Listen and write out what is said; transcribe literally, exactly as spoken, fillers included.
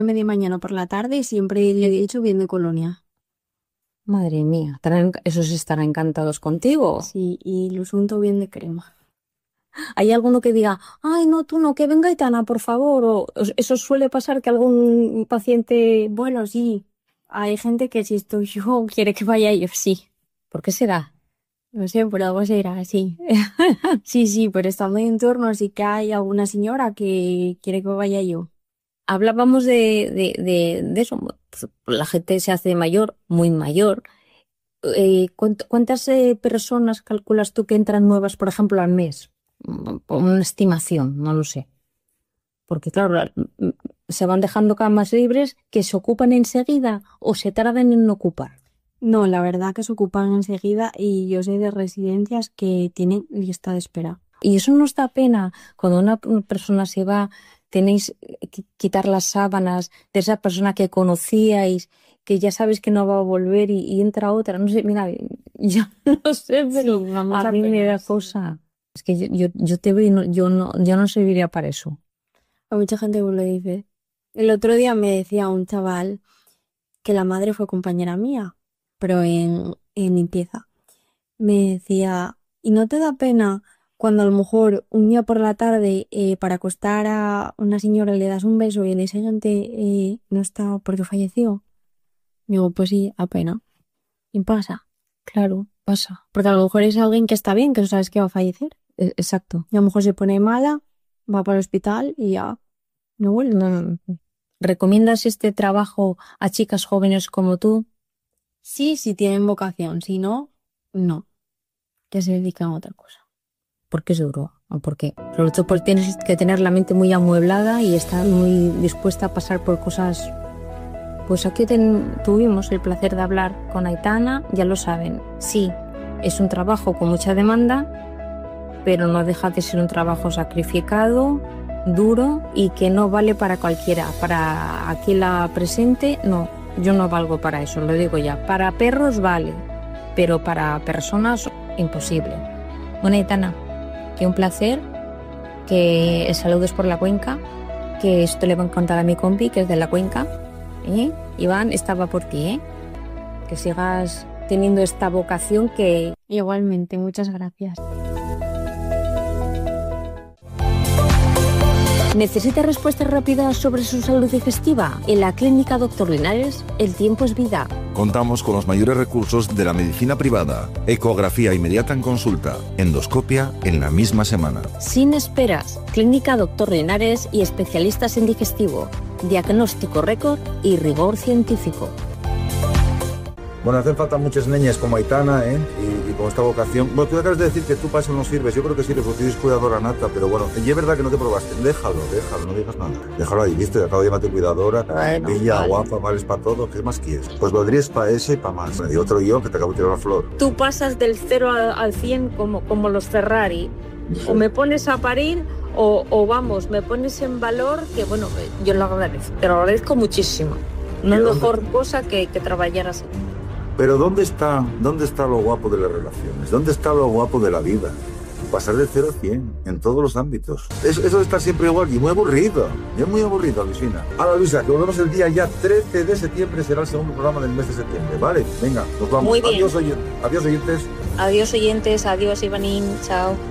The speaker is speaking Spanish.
media mañana por la tarde y siempre le he dicho bien de Colonia. Madre mía, estarán- esos estarán encantados contigo. Sí, y los unto bien de crema. ¿Hay alguno que diga, ay, no, tú no, que venga Aitana, por favor? O o eso suele pasar que algún paciente, Bueno, sí, hay gente que si estoy yo quiere que vaya yo, sí. ¿por qué será? No sé, por algo será así. Sí, sí, pero estando en turno sí que hay alguna señora que quiere que vaya yo. Hablábamos de, de, de, de eso. Pues, la gente se hace mayor, muy mayor. Eh, ¿cuánt- ¿cuántas eh, personas calculas tú que entran nuevas, por ejemplo, al mes? Mm, Por una estimación, no lo sé. Porque claro, la- mm, se van dejando camas libres que se ocupan enseguida o se tardan en ocupar. No, la verdad que se ocupan enseguida y yo sé de residencias que tienen lista de espera. Y eso nos da pena. Cuando una p- persona se va, tenéis que quitar las sábanas de esa persona que conocíais, que ya sabes que no va a volver y, y entra otra. No sé, mira, yo no sé, pero Sí, vamos a a mí me da penas. cosa. Es que yo, yo, yo te veo y no- yo no, yo no serviría para eso. A mucha gente me lo dice. El otro día me decía un chaval que la madre fue compañera mía, pero en, en limpieza. Me decía, ¿y no te da pena cuando a lo mejor un día por la tarde eh, para acostar a una señora le das un beso y el día siguiente eh, no está porque falleció? Digo, pues sí, a pena. Y pasa, Claro, pasa. porque a lo mejor es alguien que está bien, que no sabes que va a fallecer. E- Exacto. Y a lo mejor se pone mala, va para el hospital y ya no vuelve. No, no, no. ¿Recomiendas este trabajo a chicas jóvenes como tú? Sí, si tienen vocación, si no, no, que se dedican a otra cosa. Porque es duro. ¿O por qué? Sobre todo porque tienes que tener la mente muy amueblada y estar muy dispuesta a pasar por cosas. Pues aquí ten- tuvimos el placer de hablar con Aitana, ya lo saben. Sí, es un trabajo con mucha demanda, pero no deja de ser un trabajo sacrificado, duro y que no vale para cualquiera. Para aquí la presente, no, yo no valgo para eso, lo digo ya. Para perros vale, pero para personas imposible. Bueno, Aitana, que un placer, que saludos por la Cuenca, que esto le va a encantar a mi compi, que es de la Cuenca. ¿Eh? Iván, estaba por ti, ¿eh? Que sigas teniendo esta vocación que... Igualmente, muchas gracias. ¿Necesita respuestas rápidas sobre su salud digestiva? En la Clínica Doctor Linares, el tiempo es vida. Contamos con los mayores recursos de la medicina privada. Ecografía inmediata en consulta. Endoscopia en la misma semana. Sin esperas, Clínica Doctor Linares y especialistas en digestivo. Diagnóstico récord y rigor científico. Bueno, hacen falta muchas niñas como Aitana, ¿eh? Y, y con esta vocación. Bueno, tú acabas de decir que tú para eso no sirves. Yo creo que sirves porque tú eres cuidadora nata, pero bueno, y es verdad que no te probaste. Déjalo, déjalo, no digas nada. Déjalo ahí, ¿viste? Acabo de llamarte cuidadora. Bueno, Bella, vale. guapa, vales para todo. ¿Qué más quieres? Pues valdrías para ese y para más. Y otro yo que te acabo de tirar la flor. Tú pasas del cero al cien como, como los Ferrari. O me pones a parir o, o vamos, me pones en valor que, bueno, yo lo agradezco. Te lo agradezco muchísimo. No es ¿Y dónde- mejor cosa que, que trabajar así. Pero ¿dónde está, dónde está lo guapo de las relaciones? ¿Dónde está lo guapo de la vida? Pasar de cero a cien en todos los ámbitos. Eso, eso de estar siempre igual y muy aburrido. Y es muy aburrido, Luisina. Ahora, Luisa, que volvemos el día ya trece de septiembre, será el segundo programa del mes de septiembre, ¿vale? Venga, nos vamos. Muy bien. Adiós, oyen- adiós oyentes. Adiós oyentes, adiós Ivanín, chao.